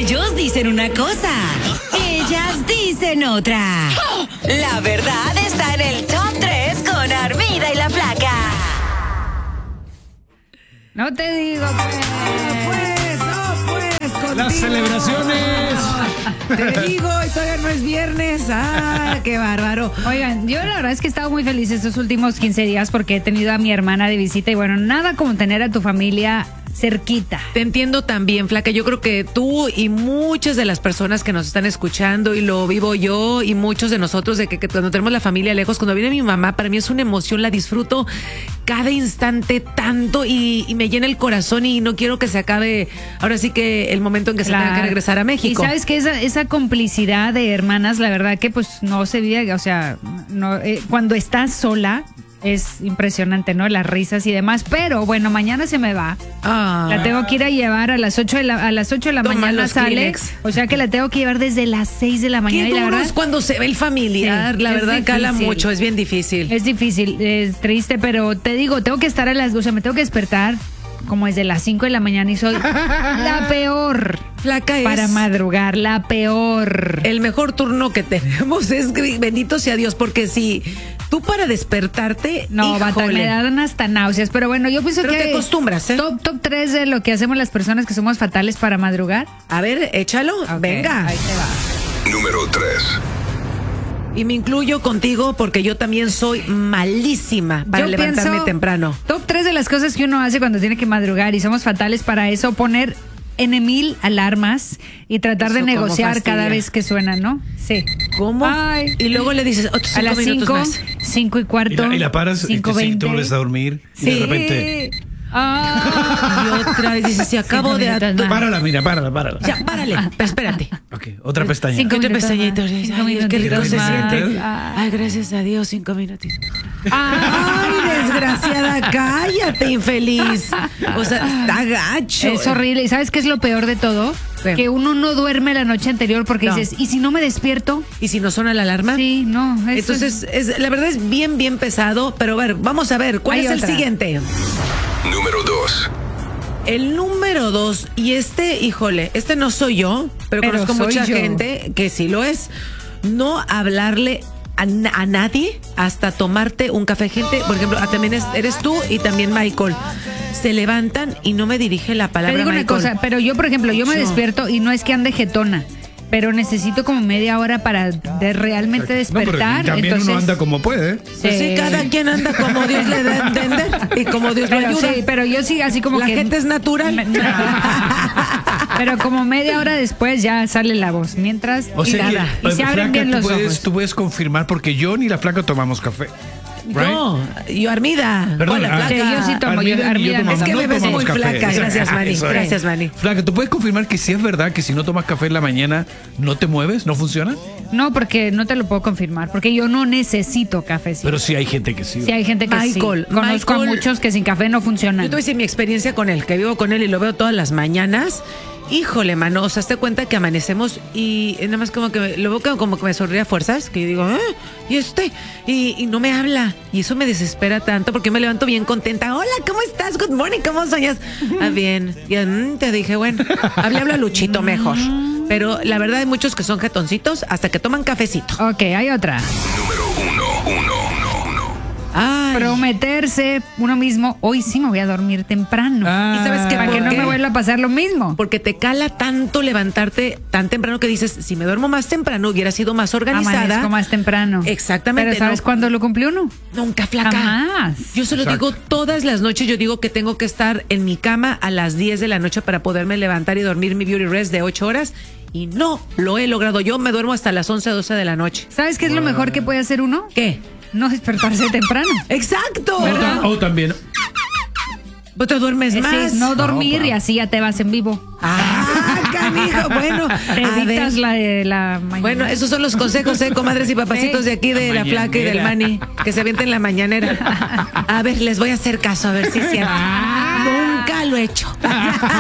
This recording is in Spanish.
Ellos dicen una cosa, ellas dicen otra. La verdad está en el Top 3 con Armida y la Flaca. No te digo, pues, contigo. Las celebraciones. Te digo, y todavía no es viernes. ¡Ah, qué bárbaro! Oigan, yo la verdad es que he estado muy feliz estos últimos 15 días porque he tenido a mi hermana de visita y bueno, nada como tener a tu familia cerquita. Te entiendo también, Flaca. Yo creo que tú y muchas de las personas que nos están escuchando, y lo vivo yo y muchos de nosotros, de que cuando tenemos la familia lejos, cuando viene mi mamá, para mí es una emoción, la disfruto cada instante tanto y me llena el corazón y no quiero que se acabe ahora sí que el momento en que se tenga que regresar a México. Y sabes que esa complicidad de hermanas, la verdad que pues no se vive, o sea, no, cuando estás sola es impresionante, ¿no? Las risas y demás, pero bueno, mañana se me va. La tengo que ir a llevar a las 8 de la mañana sale. Kleenex. O sea que la tengo que llevar desde las 6 de la mañana. Qué y la verdad es cuando se ve el familiar, sí, la verdad difícil. Cala mucho, es bien difícil. Es difícil, es triste, pero te digo, tengo que estar o sea, me tengo que despertar como desde las 5 de la mañana y soy la peor. Flaca para es madrugar, la peor. el mejor turno que tenemos es bendito sea Dios, porque si tú para despertarte, no, bata, me dan hasta náuseas, pero bueno, yo pienso pero que te acostumbras, ¿eh? Top 3 de lo que hacemos las personas que somos fatales para madrugar. A ver, échalo, venga. Ahí te va. Número 3. Y me incluyo contigo porque yo también soy malísima para levantarme temprano. Top 3 de las cosas que uno hace cuando tiene que madrugar y somos fatales para eso, poner en 1000 alarmas y tratar de negociar cada vez que suenan, ¿no? Sí. ¿Cómo? Ay. Y luego le dices, otros 5 a las minutos 5, más. 5 y cuarto. Y la paras y te vuelves a dormir. Sí. Y de repente. Y otra vez dices, si acabo de... Párala, mira, párala. Ya, párale, pero espérate. Ok, otra pestaña. 5 Otra minutos pestañita. más. 5 Ay, qué rico minutitos se más. siente. Ah. Ay, gracias a Dios, 5 minutos. Ah. Ay, desgraciada, cállate, infeliz. O sea, está gacho. Es horrible. ¿Y sabes qué es lo peor de todo? ¿Qué? Que uno no duerme la noche anterior porque dices, ¿y si no me despierto? ¿Y si no suena la alarma? Sí, no. Entonces, la verdad es bien pesado, pero a ver, vamos a ver, ¿cuál es el siguiente? Número 2. El número 2, y híjole, no soy yo, pero conozco mucha gente que sí lo es. No hablarle a nadie hasta tomarte un café. Gente, por ejemplo, también eres tú y también Michael. Se levantan y no me dirige la palabra. Te digo Michael. una cosa, pero yo, por ejemplo, yo me despierto y no es que ande jetona, pero necesito como media hora para realmente despertar. No, pero también entonces, uno anda como puede. Pues sí, cada quien anda como Dios le da a entender y como Dios lo ayuda. Sí, pero yo sí, así como la que... gente es natural. Pero como media hora después ya sale la voz. Mientras, O sea, nada. Y se abren Flaca, bien los ojos. tú puedes confirmar, porque yo ni la Flaca tomamos café. Right? No, yo Armida. Perdón, Hola, Flaca. Sí, yo sí tomo. Armida Es que no me ves tomamos muy café. flaca. Gracias, Manny. Eso es. Gracias, Manny. Flaca, ¿tú puedes confirmar que si es verdad que si no tomas café en la mañana no te mueves? ¿No funciona? No, porque no te lo puedo confirmar. Porque yo no necesito café. Pero sí hay gente que sí. Sí hay gente que Michael, sí. Conozco a muchos que sin café no funcionan. Yo te voy a decir mi experiencia con él, que vivo con él y lo veo todas las mañanas. Híjole, mano, o sea, hazte cuenta que amanecemos y nada más como que lo veo como que me sonríe a fuerzas, que yo digo, y no me habla. Y eso me desespera tanto porque yo me levanto bien contenta. Hola, ¿cómo estás? Good morning, ¿cómo soñas? Ah, bien. Y te dije, bueno, habla a Luchito mejor. Pero la verdad hay muchos que son jetoncitos hasta que toman cafecito. Ok, hay otra. Número 1. Ay. Prometerse uno mismo, hoy sí me voy a dormir temprano. ¿Y sabes qué? Para que no me vuelva a pasar lo mismo. Porque te cala tanto levantarte tan temprano que dices, si me duermo más temprano hubiera sido más organizada. Amanezco más temprano. Exactamente. Pero ¿sabes cuándo lo cumplió uno? Nunca, Flaca. Jamás. Yo se lo digo todas las noches. Yo digo que tengo que estar en mi cama a las 10 de la noche para poderme levantar y dormir mi beauty rest de 8 horas. Y no lo he logrado. Yo me duermo hasta las 11, 12 de la noche. ¿Sabes qué es lo mejor que puede hacer uno? ¿Qué? No despertarse temprano. ¡Exacto! O también. ¿Vos te duermes más? Sí, no dormir y así ya te vas en vivo. ¡Ah, canijo! Bueno, te evitas la de la mañana. Bueno, esos son los consejos, comadres y papacitos de aquí de la Flaca y del Manny, que se avienten la mañanera. A ver, les voy a hacer caso, a ver si es cierto. Nunca lo he hecho.